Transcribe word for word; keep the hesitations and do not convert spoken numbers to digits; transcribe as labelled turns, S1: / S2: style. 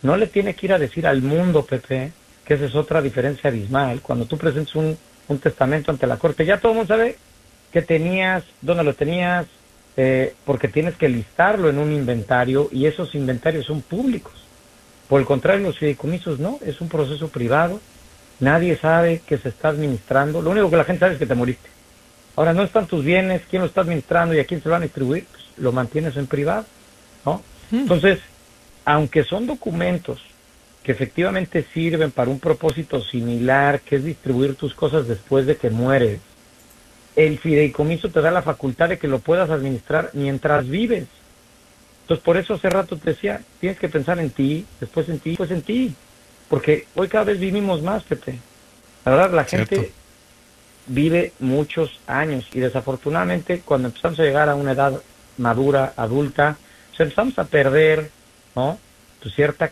S1: no le tiene que ir a decir al mundo, Pepe, que esa es otra diferencia abismal. Cuando tú presentes un, un testamento ante la corte, ya todo el mundo sabe qué tenías, dónde lo tenías, eh, porque tienes que listarlo en un inventario y esos inventarios son públicos. Por el contrario, los fideicomisos no, es un proceso privado, nadie sabe que se está administrando, lo único que la gente sabe es que te moriste. Ahora, no están tus bienes, quién lo está administrando y a quién se lo van a distribuir, pues lo mantienes en privado, ¿no?
S2: Mm.
S1: Entonces, aunque son documentos que efectivamente sirven para un propósito similar, que es distribuir tus cosas después de que mueres, el fideicomiso te da la facultad de que lo puedas administrar mientras vives. Entonces, por eso hace rato te decía, tienes que pensar en ti, después en ti, después en ti. Porque hoy cada vez vivimos más, Pepe. La verdad, la
S2: Cierto.
S1: gente vive muchos años y desafortunadamente cuando empezamos a llegar a una edad madura, adulta, pues empezamos a perder, ¿no?, pues cierta